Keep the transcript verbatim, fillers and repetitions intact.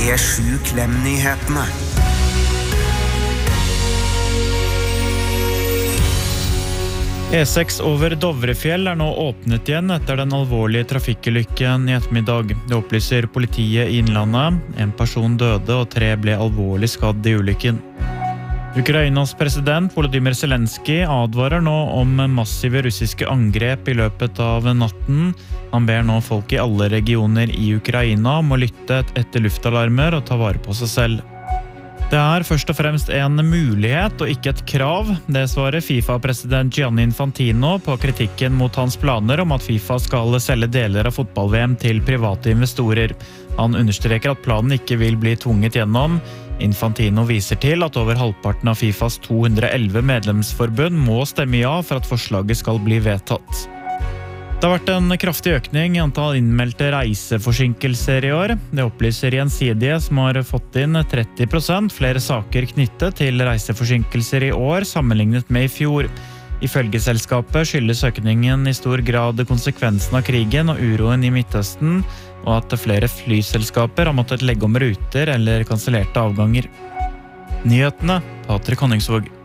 P sju Klem-nyhetene. E seks over Dovrefjell er nå åpnet igjen etter den alvorlige trafikkulykken i ettermiddag. Det opplyser politiet i Innlandet. En person døde og tre ble alvorlig skadd i ulykken. Ukrainas president Volodymyr Zelensky advarer nå om massive russiske angrep i løpet av natten. Han ber nå folk i alle regioner i Ukraina om å lytte etter luftalarmer og ta vare på seg selv. Det er først og fremst en mulighet og ikke et krav. Det svarer FIFA-president Gianni Infantino på kritikken mot hans planer om at FIFA skal selge deler av fotball-V M til private investorer. Han understreker at planen ikke vil bli tvunget gjennom. Infantino viser til at over halvparten av FIFAs to hundre og elleve medlemsforbund må stemme ja for at forslaget skal bli vedtatt. Det har vært en kraftig økning i antall innmeldte reiseforsinkelser i år. Det opplyser Gjensidige, som har fått inn tretti prosent flere saker knyttet til reiseforsinkelser i år sammenlignet med i fjor. Ifølge selskapet skyldes økningen i stor grad konsekvensen av krigen og uroen i Midtøsten, og at flere flyselskaper har måttet legge om ruter eller kansellerte avganger. Nyhetene, Patrik Honningsvåg.